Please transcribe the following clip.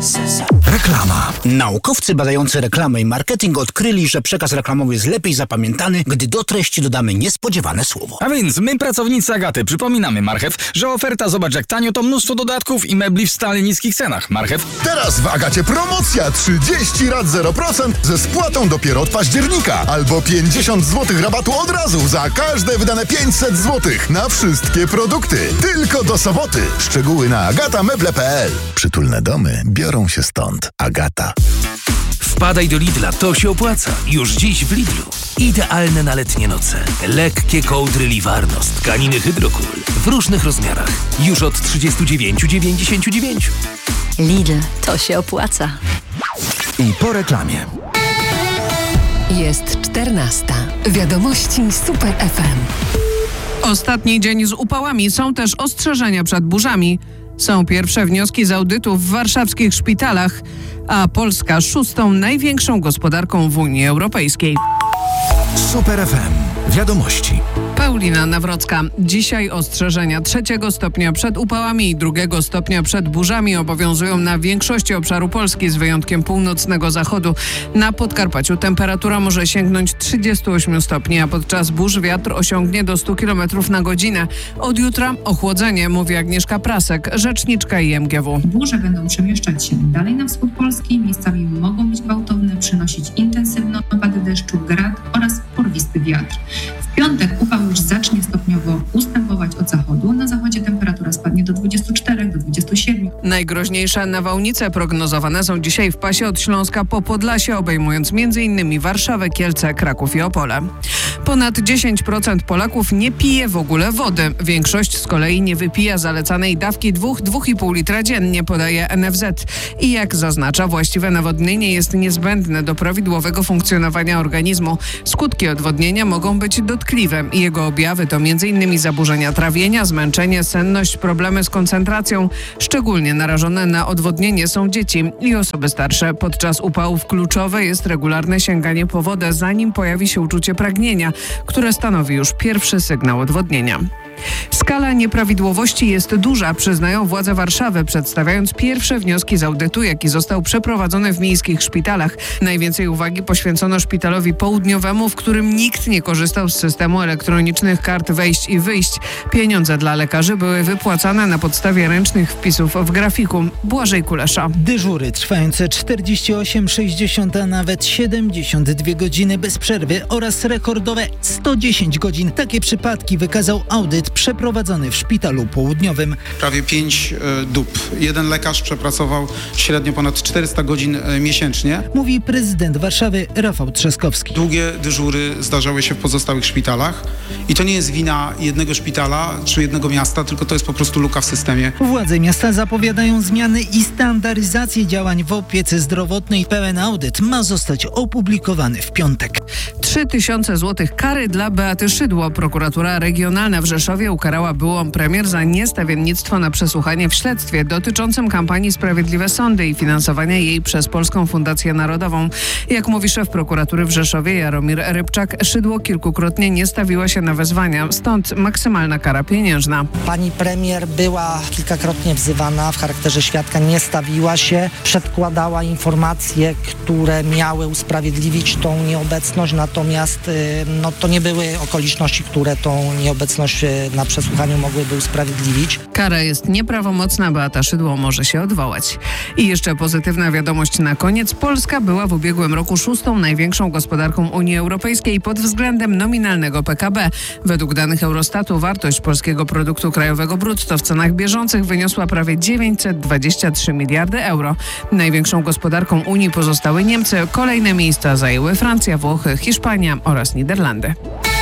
Reklama. Naukowcy badający reklamę i marketing odkryli, że przekaz reklamowy jest lepiej zapamiętany, gdy do treści dodamy niespodziewane słowo. A więc my, pracownicy Agaty, przypominamy Marchew, że oferta zobacz jak tanio to mnóstwo dodatków i mebli w stale niskich cenach. Marchew. Teraz w Agacie promocja 30 rat 0% ze spłatą dopiero od października. Albo 50 zł rabatu od razu za każde wydane 500 zł na wszystkie produkty. Tylko do soboty. Szczegóły na agatameble.pl. Przytulne domy biorą się stąd. Agata. Wpadaj do Lidla, to się opłaca. Już dziś w Lidlu. Idealne na letnie noce. Lekkie kołdry Liwarno z tkaniny Hydrocool w różnych rozmiarach. Już od 39,99. Lidl, to się opłaca. I po reklamie. Jest 14. Wiadomości Super FM. Ostatni dzień z upałami, są też ostrzeżenia przed burzami. Są pierwsze wnioski z audytów w warszawskich szpitalach, a Polska 6. największą gospodarką w Unii Europejskiej. Super FM. Wiadomości. Paulina Nawrocka. Dzisiaj ostrzeżenia 3. stopnia przed upałami i 2. stopnia przed burzami obowiązują na większości obszaru Polski z wyjątkiem północnego zachodu. Na Podkarpaciu temperatura może sięgnąć 38 stopni, a podczas burz wiatr osiągnie do 100 km na godzinę. Od jutra ochłodzenie, mówi Agnieszka Prasek, rzeczniczka IMGW. Burze będą przemieszczać się dalej na wschód Polski, miejscami mogą być gwałtowne, przynosić intensywne opady deszczu, grad oraz porwisty wiatr. W piątek upał już zacznie stopniowo ustępować od zachodu. Na zachodzie temperatura spadnie do 24, do 27. Najgroźniejsze nawałnice prognozowane są dzisiaj w pasie od Śląska po Podlasie, obejmując m.in. Warszawę, Kielce, Kraków i Opole. Ponad 10% Polaków nie pije w ogóle wody. Większość z kolei nie wypija zalecanej dawki 2,5 litra dziennie, podaje NFZ. I jak zaznacza, właściwe nawodnienie jest niezbędne do prawidłowego funkcjonowania organizmu. Skutki odwodnienia mogą być dotkliwe. Jego objawy to m.in. zaburzenia trawienia, zmęczenie, senność, problemy z koncentracją. Szczególnie narażone na odwodnienie są dzieci i osoby starsze. Podczas upałów kluczowe jest regularne sięganie po wodę, zanim pojawi się uczucie pragnienia, które stanowi już pierwszy sygnał odwodnienia. Skala nieprawidłowości jest duża, przyznają władze Warszawy, przedstawiając pierwsze wnioski z audytu, jaki został przeprowadzony w miejskich szpitalach. Najwięcej uwagi poświęcono szpitalowi południowemu, w którym nikt nie korzystał z systemu elektronicznych kart wejść i wyjść. Pieniądze dla lekarzy były wypłacane na podstawie ręcznych wpisów w grafiku. Błażej Kulesza. Dyżury trwające 48, 60, a nawet 72 godziny bez przerwy oraz rekordowe 110 godzin. Takie przypadki wykazał audyt przeprowadzony w szpitalu południowym. Prawie 5 dób. Jeden lekarz przepracował średnio ponad 400 godzin miesięcznie. Mówi prezydent Warszawy Rafał Trzaskowski. Długie dyżury zdarzały się w pozostałych szpitalach i to nie jest wina jednego szpitala czy jednego miasta, tylko to jest po prostu luka w systemie. Władze miasta zapowiadają zmiany i standaryzację działań w opiece zdrowotnej. Pełen audyt ma zostać opublikowany w piątek. 3000 zł kary dla Beaty Szydło. Prokuratura Regionalna w Rzeszowie ukarała byłą premier za niestawiennictwo na przesłuchanie w śledztwie dotyczącym kampanii Sprawiedliwe Sądy i finansowania jej przez Polską Fundację Narodową. Jak mówi szef prokuratury w Rzeszowie Jaromir Rybczak, Szydło kilkukrotnie nie stawiła się na wezwania, stąd maksymalna kara pieniężna. Pani premier była kilkakrotnie wzywana w charakterze świadka, nie stawiła się, przedkładała informacje, które miały usprawiedliwić tą nieobecność, natomiast to nie były okoliczności, które tą nieobecność na przesłuchaniu mogłyby usprawiedliwić. Kara jest nieprawomocna, Beata Szydło może się odwołać. I jeszcze pozytywna wiadomość na koniec. Polska była w ubiegłym roku 6. największą gospodarką Unii Europejskiej pod względem nominalnego PKB. Według danych Eurostatu wartość polskiego produktu krajowego brutto w cenach bieżących wyniosła prawie 923 miliardy euro. Największą gospodarką Unii pozostały Niemcy. Kolejne miejsca zajęły Francja, Włochy, Hiszpania oraz Niderlandy.